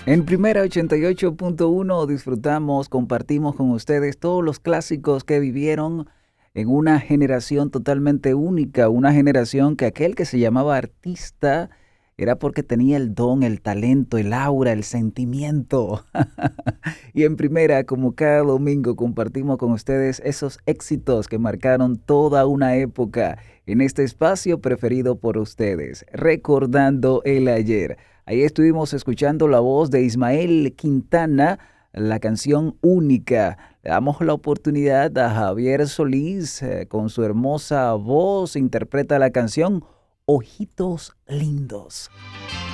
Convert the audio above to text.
En Primera 88.1 disfrutamos, compartimos con ustedes todos los clásicos que vivieron en una generación totalmente única, una generación que aquel que se llamaba artista era porque tenía el don, el talento, el aura, el sentimiento. Y en Primera, como cada domingo, compartimos con ustedes esos éxitos que marcaron toda una época en este espacio preferido por ustedes, recordando el ayer. Ahí estuvimos escuchando la voz de Ismael Quintana, la canción Única. Le damos la oportunidad a Javier Solís, con su hermosa voz, interpreta la canción Ojitos Lindos.